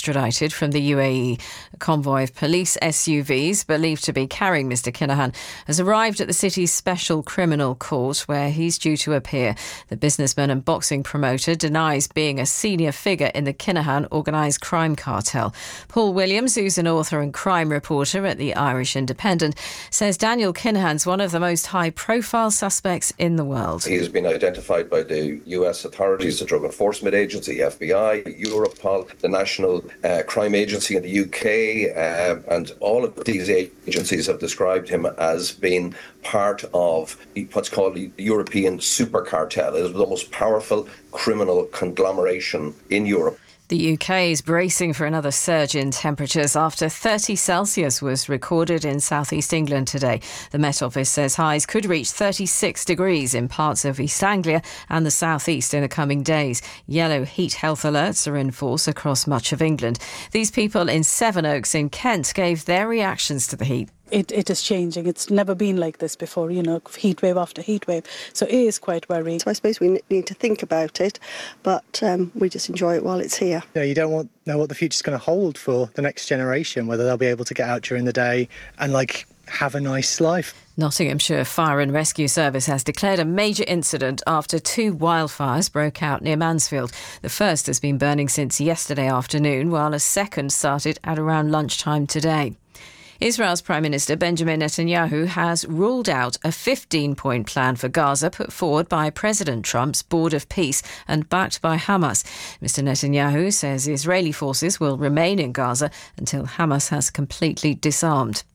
extradited from the UAE. A convoy of police SUVs, believed to be carrying Mr Kinahan, has arrived at the city's special criminal court, where he's due to appear. The businessman and boxing promoter denies being a senior figure in the Kinahan organised crime cartel. Paul Williams, who's an author and crime reporter at the Irish Independent, says Daniel Kinahan's one of the most high-profile suspects in the world. He has been identified by the US authorities, the Drug Enforcement Agency, FBI, Europol, the National Crime Agency in the UK, and all of these agencies have described him as being part of what's called the European super cartel. It is the most powerful criminal conglomeration in Europe. The UK is bracing for another surge in temperatures after 30 Celsius was recorded in southeast England today. The Met Office says highs could reach 36 degrees in parts of East Anglia and the southeast in the coming days. Yellow heat health alerts are in force across much of England. These people in Sevenoaks in Kent gave their reactions to the heat. It is changing. It's never been like this before, heat wave after heat wave. So it is quite worrying. So I suppose we need to think about it, but we just enjoy it while it's here. You don't know what the future's going to hold for the next generation, whether they'll be able to get out during the day and have a nice life. Nottinghamshire Fire and Rescue Service has declared a major incident after 2 wildfires broke out near Mansfield. The first has been burning since yesterday afternoon, while a second started at around lunchtime today. Israel's Prime Minister Benjamin Netanyahu has ruled out a 15-point plan for Gaza put forward by President Trump's Board of Peace and backed by Hamas. Mr Netanyahu says Israeli forces will remain in Gaza until Hamas has completely disarmed.